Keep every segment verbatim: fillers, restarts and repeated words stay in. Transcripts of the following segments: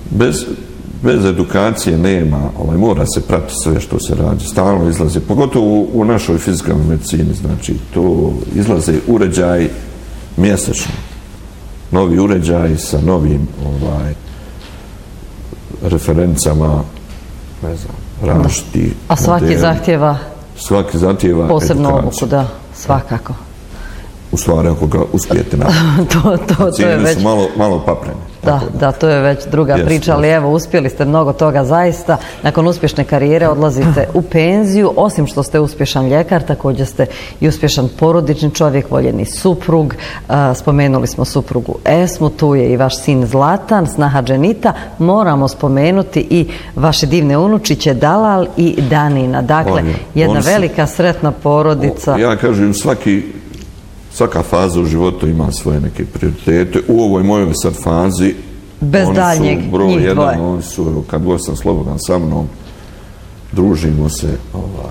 bez, bez edukacije nema, ovaj, mora se pratiti sve što se radi, stalno izlaze, pogotovo u, u našoj fizikalnoj medicini, znači to izlaze uređaj mjesečno, novi uređaj sa novim ovaj, referencama, ne znam, različiti. A svaki modeli, zahtjeva svaki zahtjeva posebno obuku, da, svakako. U stvari, ako ga uspijete napraviti. to, to, to je već... su malo, malo paprene. Da, da, da, to je već druga yes, priča, ali evo, uspjeli ste mnogo toga zaista. Nakon uspješne karijere odlazite u penziju, osim što ste uspješan ljekar, također ste i uspješan porodični čovjek, voljeni suprug. Spomenuli smo suprugu Esmu, tu je i vaš sin Zlatan, snaha Dženita. Moramo spomenuti i vaše divne unučiće Dalal i Danina. Dakle, on, jedna velika su, sretna porodica. O, ja kažem, svaki Svaka faza u životu ima svoje neke prioritete. U ovoj mojoj sad fazi bez daljnjeg, oni su broj jedan, oni su, kad god sam slobodan sa mnom, družimo se. Ovaj.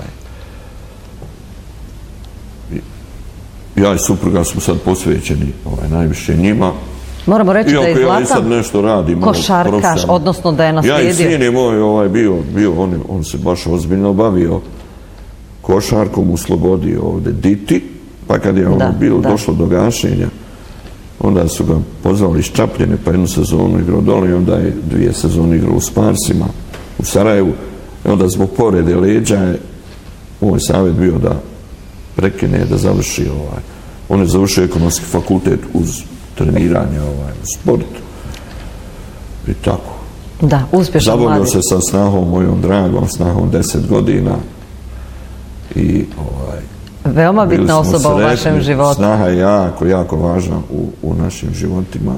Ja i supruga smo sad posvećeni ovaj, najviše njima. Moramo reći da je Zlatan ja sad nešto radim, košarkaš, odnosno da je naslijedio. Ja i sin je moj ovaj, bio, bio on, on se baš ozbiljno bavio košarkom u Slobodi ovdje Diti. Pa kad je ono da, bilo da. došlo do gašenja, onda su ga pozvali iz Čapljene, pa jednu sezonu igrao dole i onda je dvije sezone igrao u Sparsima, u Sarajevu. I onda zbog povrede leđa je moj savjet bio da prekine, da završi ovaj. On je završio ekonomski fakultet uz treniranje, ovaj, sport. I tako. Da, uspješan mladi. Zabavio se sa snahom mojom dragom, snahom deset godina. I ovaj, veoma bitna osoba sretni, u vašem životu. Snaha je jako, jako važna u, u našim životima.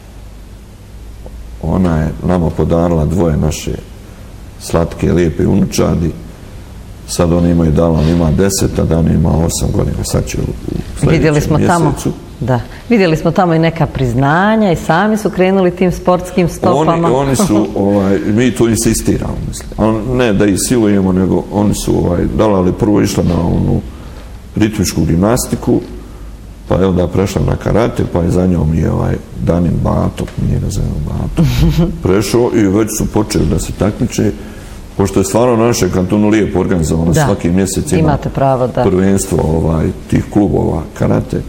Ona je nama podarila dvoje naše slatke, lijepe unučadi. Sad oni imaju Dalal, ima deset, a Dan ima osam godina. Sad će u, u Vidjeli smo mjesecu. Tamo, da. Vidjeli smo tamo i neka priznanja i sami su krenuli tim sportskim stopama. Oni, oni su, ovaj, mi tu insistiramo, mislim. Ali ne da ih silujemo, nego oni su, ovaj, Dalal je prvo išla na onu ritmičku gimnastiku, pa je onda prešla na karate, pa je za njom i ovaj Danin Bato, nije ga zovemo Bato, prešao i već su počeli da se takmiče, pošto je stvarno na našem kantonu lijepo organizovano, da, svaki mjesec ima pravo, da. prvenstvo ovaj, tih klubova karate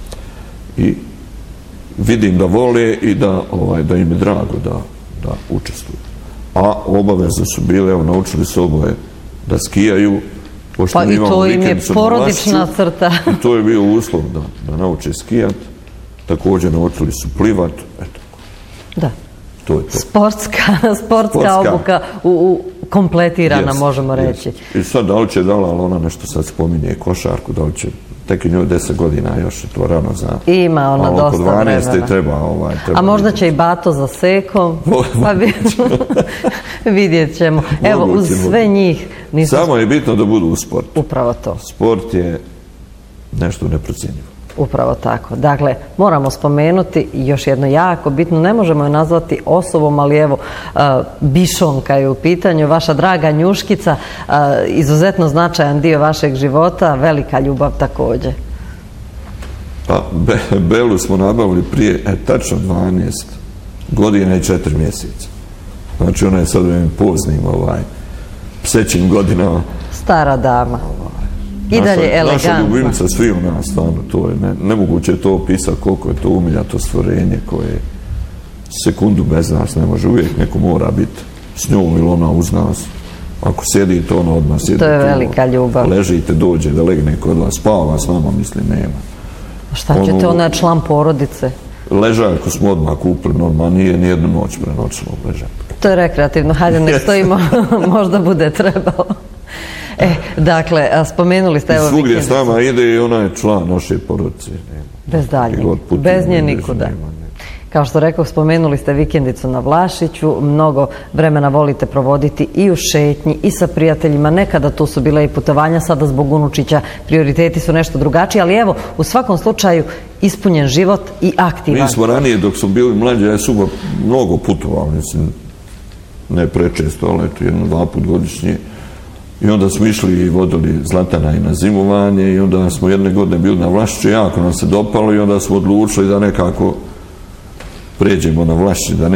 i vidim da vole i da, ovaj, da im je drago da, da učestvuju. A obaveze su bile, evo, naučili su oboje da skijaju. Pa i to im je porodična crta. I to je bio uslov da, da nauče skijat. Također naučili su plivat. Eto. Da. To je to. Sportska, sportska, sportska. obuka u, u kompletirana, yes, možemo reći. Yes. I sad da li će Dalal, ona nešto sad spominje košarku, da li će, tek i njoj deset godina, još je to rano za... Ima ona dosta vremena. Treba, ovaj, treba A možda će i Bato za sekom, pa bi... vidjet ćemo. Evo, uz sve njih... Nisu... Samo je bitno da budu u sportu. Upravo to. Sport je nešto neprocjenjivo. Upravo tako. Dakle, moramo spomenuti još jedno jako bitno, ne možemo je nazvati osobom, ali evo, uh, Bišonka je u pitanju, vaša draga Njuškica, uh, izuzetno značajan dio vašeg života, velika ljubav također. Pa, Be Belu smo nabavili prije, e, tačno dvanaest godina i četiri mjeseca. Znači, ona je sad u ovim poznim, ovaj, psećim godinama. Stara dama. I dalje elegantno. Naša ljubimca svi u nas, stvarno, to je ne, nemoguće to opisati koliko je to umiljato stvorenje koje sekundu bez nas ne može. Uvijek neko mora biti s njom ili ona uz nas. Ako sjedite, ona odmah sjedi. To je velika ljubav. Ležite, dođe da legne kod vas, spava s vama, mislim, nema. A šta ćete, ono, ona je član porodice? Ležaljku smo odmah kupili, normalno nije nijednu noć prenoćilo ležaljku. To je rekreativno, hajde ne stojimo, možda bude trebalo. E, dakle, spomenuli ste... I svugdje s nama ide i ona je član naše porodice. Bez daljnjeg, bez nje nikuda. Kao što rekao, spomenuli ste vikendicu na Vlašiću, mnogo vremena volite provoditi i u šetnji i sa prijateljima, nekada tu su bile i putovanja, sada zbog unučića prioriteti su nešto drugačiji, ali evo, u svakom slučaju ispunjen život i aktivan. Mi smo ranije, dok smo bili mlađi, ja sam mnogo putovali, mislim, ne prečesto, ali eto, jedno, dva put godišnje. I onda smo išli i vodili Zlatana i na zimovanje i onda smo jedne godine bili na Vlašiću, jako nam se dopalo i onda smo odlučili da nekako pređemo na Vlašić, da ne